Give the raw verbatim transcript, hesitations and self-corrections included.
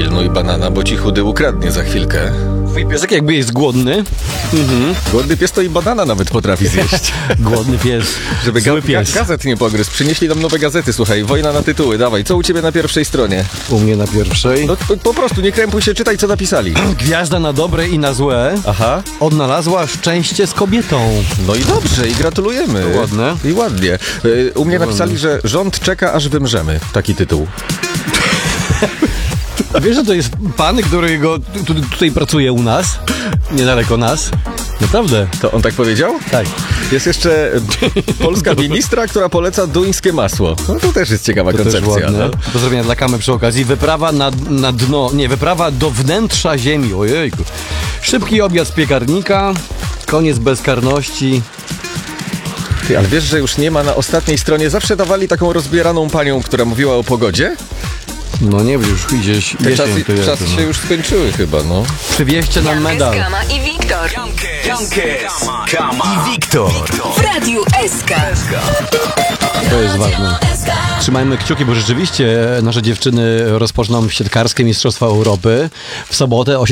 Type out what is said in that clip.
Pilnuj banana, bo ci chudy ukradnie za chwilkę. Twój piesek jakby jest głodny. Mhm. Głodny pies to i banana nawet potrafi zjeść. Głodny pies. Żeby ga- Zły pies. ga- gazet nie pogryzł. Przynieśli nam nowe gazety, słuchaj. Wojna na tytuły, dawaj. Co u ciebie na pierwszej stronie? U mnie na pierwszej. No po, po prostu nie krępuj się, czytaj co napisali. Gwiazda na dobre i na złe Aha. odnalazła szczęście z kobietą. No i dobrze, i gratulujemy. To ładne. I ładnie. Y, U mnie napisali, że rząd czeka, aż wymrzemy. Taki tytuł. A wiesz, że to jest pan, który go tu, tutaj pracuje u nas? Niedaleko nas? Naprawdę. To on tak powiedział? Tak. Jest jeszcze polska ministra, która poleca duńskie masło. No to też jest ciekawa To też koncepcja. ładne. No. Pozdrowienia dla Kamy przy okazji. Wyprawa na, na dno, nie, wyprawa do wnętrza ziemi. Ojejku. Szybki obiad z piekarnika. Koniec bezkarności. Ty, ale wiesz, że już nie ma na ostatniej stronie. Zawsze dawali taką rozbieraną panią, która mówiła o pogodzie. No nie wiem, już idzie. Te jesień czasy, to jest, czasy no. się już skończyły chyba, no. Przywieźcie nam medal. Kama i Wiktor Jankes, Kama i Wiktor. w Radiu S K. To jest ważne. Trzymajmy kciuki, bo rzeczywiście nasze dziewczyny rozpoczną siatkarskie Mistrzostwa Europy w sobotę o